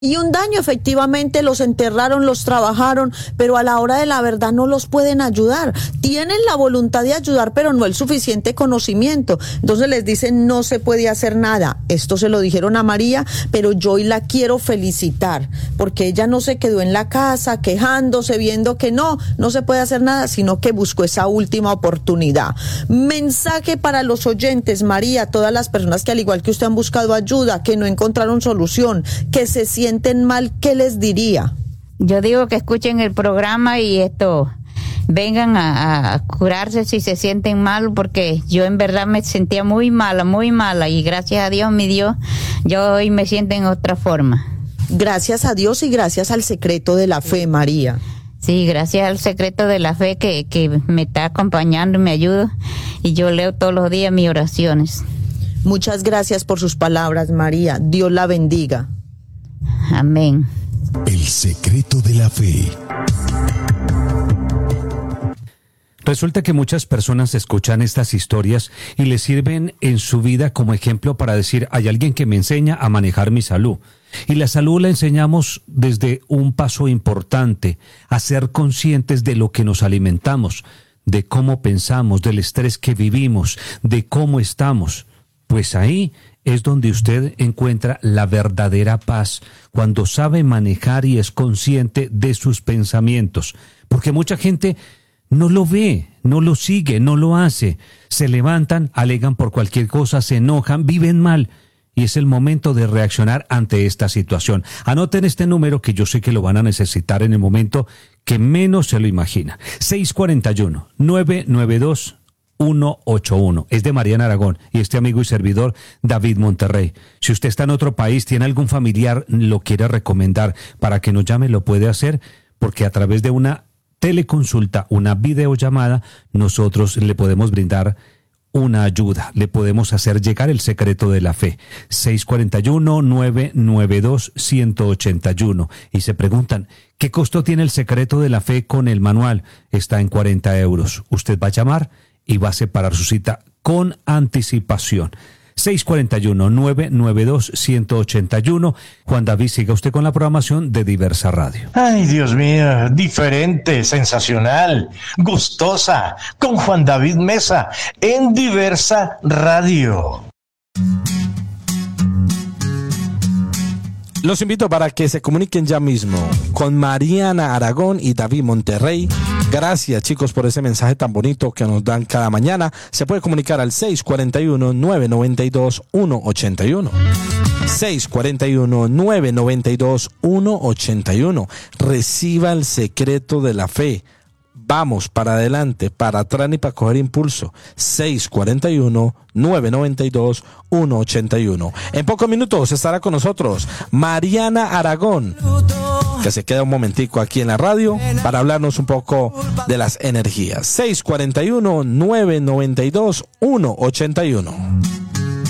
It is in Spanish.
Y un daño, efectivamente, los enterraron, los trabajaron, pero a la hora de la verdad no los pueden ayudar. Tienen la voluntad de ayudar, pero no el suficiente conocimiento. Entonces les dicen, no se puede hacer nada. Esto se lo dijeron a María, pero yo hoy la quiero felicitar, porque ella no se quedó en la casa quejándose, viendo que no se puede hacer nada, sino que buscó esa última oportunidad. Mensaje para los oyentes, María, todas las personas que al igual que usted han buscado ayuda, que no encontraron solución, que se sienten mal, ¿qué les diría? Yo digo que escuchen el programa y vengan a curarse si se sienten mal, porque yo en verdad me sentía muy mala, y gracias a Dios mi Dios, yo hoy me siento en otra forma. Gracias a Dios y gracias al secreto de la fe, María. Sí, gracias al secreto de la fe que me está acompañando y me ayuda, y yo leo todos los días mis oraciones. Muchas gracias por sus palabras, María. Dios la bendiga. Amén. El secreto de la fe. Resulta que muchas personas escuchan estas historias y les sirven en su vida como ejemplo para decir, hay alguien que me enseña a manejar mi salud. Y la salud la enseñamos desde un paso importante, a ser conscientes de lo que nos alimentamos, de cómo pensamos, del estrés que vivimos, de cómo estamos. Pues ahí es donde usted encuentra la verdadera paz, cuando sabe manejar y es consciente de sus pensamientos. Porque mucha gente no lo ve, no lo sigue, no lo hace. Se levantan, alegan por cualquier cosa, se enojan, viven mal. Y es el momento de reaccionar ante esta situación. Anoten este número que yo sé que lo van a necesitar en el momento que menos se lo imagina. 641-992-181. Es de Mariana Aragón y este amigo y servidor David Monterrey. Si usted está en otro país, tiene algún familiar, lo quiere recomendar para que nos llame, lo puede hacer, porque a través de una teleconsulta, una videollamada, nosotros le podemos brindar una ayuda, le podemos hacer llegar el secreto de la fe. 641-992-181. Y se preguntan, ¿qué costo tiene el secreto de la fe con el manual? Está en 40 euros. Usted va a llamar y va a separar su cita con anticipación. 641-992-181. Juan David, siga usted con la programación de Diversa Radio. Ay, Dios mío, diferente, sensacional, gustosa, con Juan David Mesa, en Diversa Radio. Los invito para que se comuniquen ya mismo con Mariana Aragón y David Monterrey. Gracias, chicos, por ese mensaje tan bonito que nos dan cada mañana. Se puede comunicar al 641-992-181. 641-992-181. Reciba el secreto de la fe. Vamos para adelante, para atrás ni para coger impulso. 641-992-181. En pocos minutos estará con nosotros Mariana Aragón, que se queda un momentico aquí en la radio para hablarnos un poco de las energías. 641-992-181.